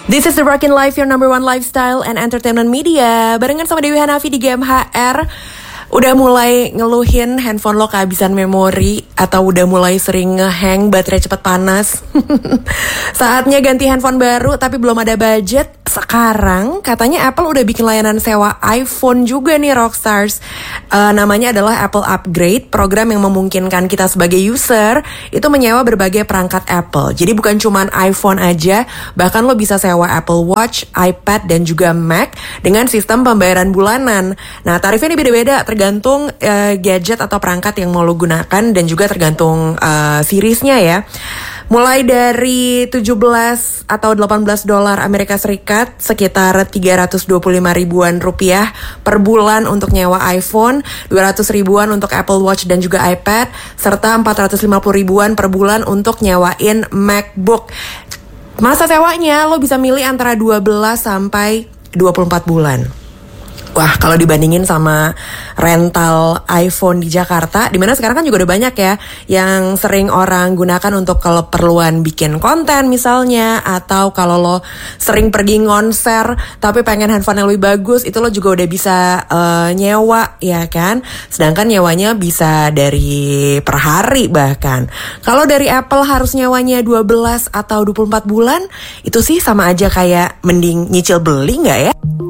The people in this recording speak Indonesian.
This is the Rockin' Life, your number one lifestyle and entertainment media. Barengan sama Dewi Hanafi di GMHR. Udah mulai ngeluhin handphone lo kehabisan memori atau udah mulai sering ngehang, baterai cepet panas? Saatnya ganti handphone baru tapi belum ada budget. Sekarang katanya Apple udah bikin layanan sewa iPhone juga nih Rockstars. Namanya adalah Apple Upgrade, program yang memungkinkan kita sebagai user itu menyewa berbagai perangkat Apple. Jadi bukan cuman iPhone aja, bahkan lo bisa sewa Apple Watch, iPad, dan juga Mac dengan sistem pembayaran bulanan. Nah, tarifnya ini beda-beda tergantung gadget atau perangkat yang mau lo gunakan dan juga tergantung seriesnya ya. Mulai dari 17 atau 18 dolar Amerika Serikat, sekitar 325 ribuan rupiah per bulan untuk nyewa iPhone, 200 ribuan untuk Apple Watch dan juga iPad, serta 450 ribuan per bulan untuk nyewain MacBook. Masa sewanya lo bisa milih antara 12 sampai 24 bulan. Wah, kalau dibandingin sama rental iPhone di Jakarta, dimana sekarang kan juga udah banyak ya yang sering orang gunakan untuk kalau perluan bikin konten misalnya, atau kalau lo sering pergi ngonser tapi pengen handphone yang lebih bagus, itu lo juga udah bisa nyewa ya kan. Sedangkan nyewanya bisa dari per hari bahkan. Kalau dari Apple harus nyewanya 12 atau 24 bulan, itu sih sama aja kayak mending nyicil beli nggak ya?